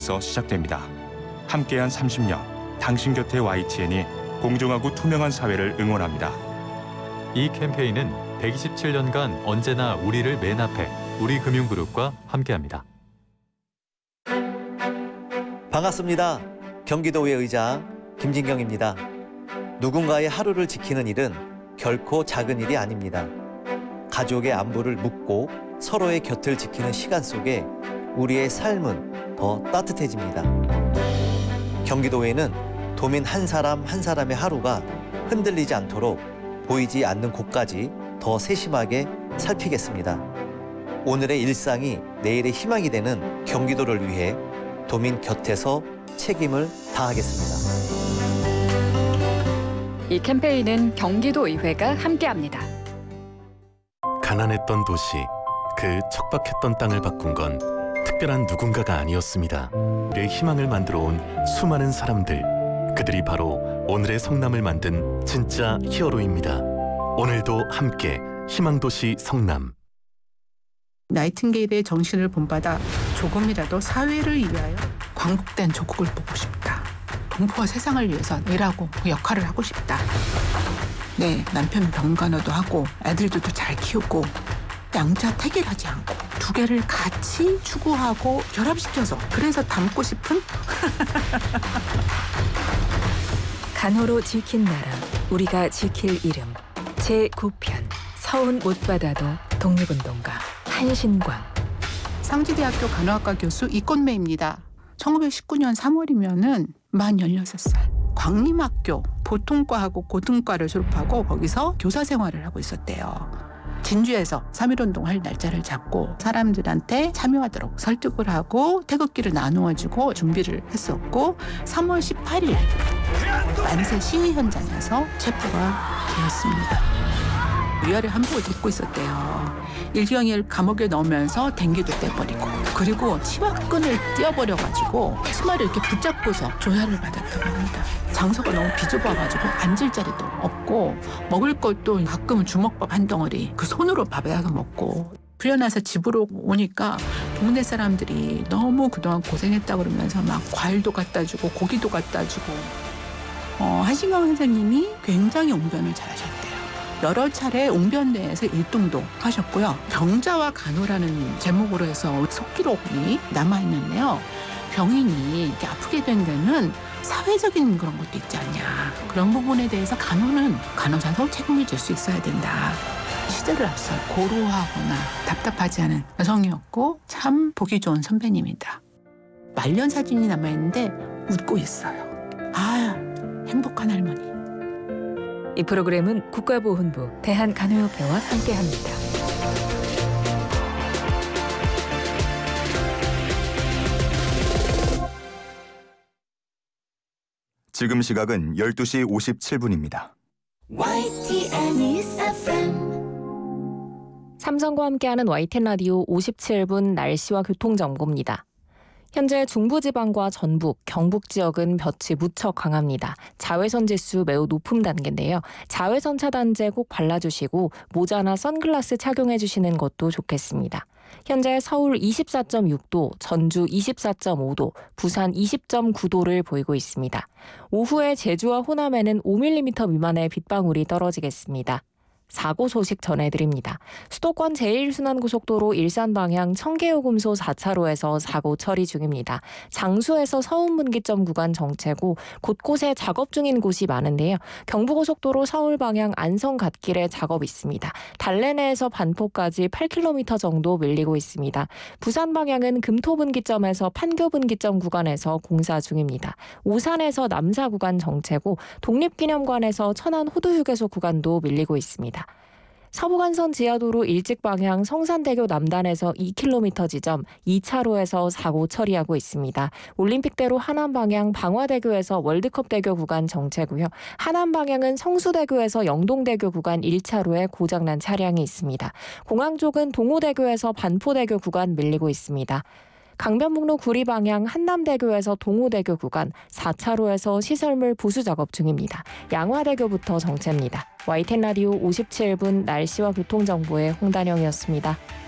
시작됩니다. 함께한 30년, 당신 곁에 YTN이 공정하고 투명한 사회를 응원합니다. 이 캠페인은 127년간 언제나 우리를 맨 앞에 우리금융그룹과 함께합니다. 반갑습니다. 경기도의 의장 김진경입니다. 누군가의 하루를 지키는 일은 결코 작은 일이 아닙니다. 가족의 안부를 묻고 서로의 곁을 지키는 시간 속에 우리의 삶은 더 따뜻해집니다. 경기도에는 도민 한 사람 한 사람의 하루가 흔들리지 않도록 보이지 않는 곳까지 더 세심하게 살피겠습니다. 오늘의 일상이 내일의 희망이 되는 경기도를 위해 도민 곁에서 책임을 다하겠습니다. 이 캠페인은 경기도의회가 함께합니다. 가난했던 도시, 그 척박했던 땅을 바꾼 건 특별한 누군가가 아니었습니다. 우리의 희망을 만들어 온 수많은 사람들, 그들이 바로 오늘의 성남을 만든 진짜 히어로입니다. 오늘도 함께 희망도시 성남. 나이팅게일의 정신을 본받아 조금이라도 사회를 위하여 광복된 조국을 보고 싶다. 동포와 세상을 위해서 일하고 역할을 하고 싶다. 네, 남편 병간호도 하고 애들도 잘 키우고 양자택일하지 않고 두 개를 같이 추구하고 결합시켜서 그래서 닮고 싶은 간호로 지킨 나라, 우리가 지킬 이름. 제9편 서운 못 받아도 독립운동가 한신광. 상지대학교 간호학과 교수 이꽃매입니다. 1919년 3월이면은 만 16살. 광림학교 보통과하고 고등과를 졸업하고 거기서 교사 생활을 하고 있었대요. 진주에서 3.1운동 할 날짜를 잡고 사람들한테 참여하도록 설득을 하고 태극기를 나누어주고 준비를 했었고 3월 18일 만세 시위 현장에서 체포가 되었습니다. 위아래 한복을 입고 있었대요. 일경이를 감옥에 넣으면서 댕기도 떼버리고 그리고 치마끈을 띄어버려가지고 치마를 이렇게 붙잡고서 조사를 받았다고 합니다. 장소가 너무 비좁아가지고 앉을 자리도 없고 먹을 것도 가끔은 주먹밥 한 덩어리 그 손으로 밥에다가 먹고 풀려나서 집으로 오니까 동네 사람들이 너무 그동안 고생했다 그러면서 막 과일도 갖다 주고 고기도 갖다 주고 한신광 선생님이 굉장히 웅변을 잘하셨대요. 여러 차례 웅변대회에서 1등도 하셨고요. 병자와 간호라는 제목으로 해서 속기록이 남아있는데요. 병인이 이렇게 아프게 된 데는 사회적인 그런 것도 있지 않냐. 그런 부분에 대해서 간호는 간호사도 책임을 질 수 있어야 된다. 시대를 앞서 고루하거나 답답하지 않은 여성이었고 참 보기 좋은 선배님이다. 말년 사진이 남아있는데 웃고 있어요. 아, 행복한 할머니. 이 프로그램은 국가보훈부 대한간호협회와 함께합니다. 지금 시각은 12시 57분입니다. 삼성과 함께하는 YTN 라디오 57분 날씨와 교통정보입니다. 현재 중부지방과 전북, 경북 지역은 볕이 무척 강합니다. 자외선 지수 매우 높은 단계인데요. 자외선 차단제 꼭 발라주시고 모자나 선글라스 착용해주시는 것도 좋겠습니다. 현재 서울 24.6도, 전주 24.5도, 부산 20.9도를 보이고 있습니다. 오후에 제주와 호남에는 5mm 미만의 빗방울이 떨어지겠습니다. 사고 소식 전해드립니다. 수도권 제1순환고속도로 일산 방향 청계요금소 4차로에서 사고 처리 중입니다. 장수에서 서운분기점 구간 정체고 곳곳에 작업 중인 곳이 많은데요. 경부고속도로 서울 방향 안성 갓길에 작업 있습니다. 달래내에서 반포까지 8km 정도 밀리고 있습니다. 부산 방향은 금토분기점에서 판교분기점 구간에서 공사 중입니다. 오산에서 남사 구간 정체고 독립기념관에서 천안 호두휴게소 구간도 밀리고 있습니다. 서부간선 지하도로 일찍 방향 성산대교 남단에서 2km 지점 2차로에서 사고 처리하고 있습니다. 올림픽대로 하남 방향 방화대교에서 월드컵대교 구간 정체고요. 하남 방향은 성수대교에서 영동대교 구간 1차로에 고장난 차량이 있습니다. 공항 쪽은 동호대교에서 반포대교 구간 밀리고 있습니다. 강변북로 구리 방향 한남대교에서 동호대교 구간 4차로에서 시설물 보수 작업 중입니다. 양화대교부터 정체입니다. YTN 라디오 57분 날씨와 교통정보의 홍단영이었습니다.